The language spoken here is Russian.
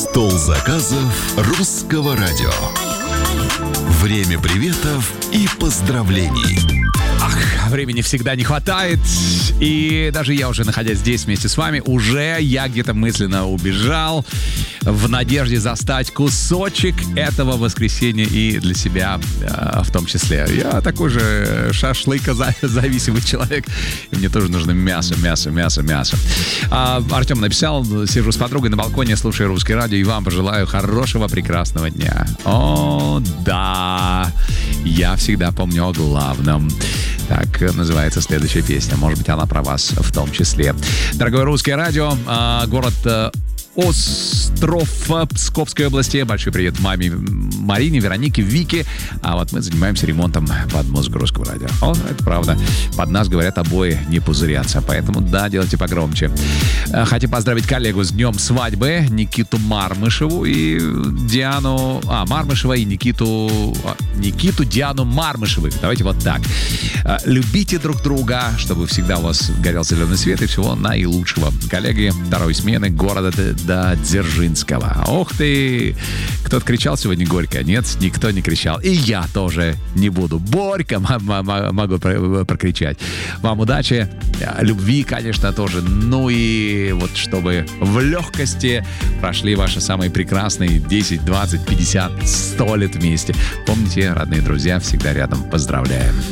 Стол заказов русского радио. Время приветов и поздравлений. Времени всегда не хватает. И даже я уже, находясь здесь вместе с вами, я где-то мысленно убежал в надежде застать кусочек этого воскресенья и для себя в том числе. Я такой же шашлыкозависимый человек, и мне тоже нужно мясо. Артем написал: сижу с подругой на балконе, слушаю русское радио, и вам пожелаю хорошего, прекрасного дня. О, да, я всегда помню о главном. Так называется следующая песня. Может быть, она про вас в том числе. Дорогое русское радио, город Остров Псковской области. Большой привет маме Марине, Веронике, Вике. А вот мы занимаемся ремонтом под музыку русского радио. Это правда. Под нас, говорят, обои не пузырятся. Поэтому, да, делайте погромче. Хотим поздравить коллегу с днем свадьбы. Никиту Мармышеву и Диану... Мармышева и Никиту, Диану Мармышевых. Давайте вот так. Любите друг друга, чтобы всегда у вас горел зеленый свет, и всего наилучшего. Коллеги второй смены города до Дзержинского. Ох ты! Кто-то кричал сегодня горько? Нет, никто не кричал. И я тоже не буду. Борько могу прокричать. Вам удачи, любви, конечно, тоже. Ну и вот чтобы в легкости прошли ваши самые прекрасные 10, 20, 50, 100 лет вместе. Помните, родные друзья всегда рядом. Поздравляем.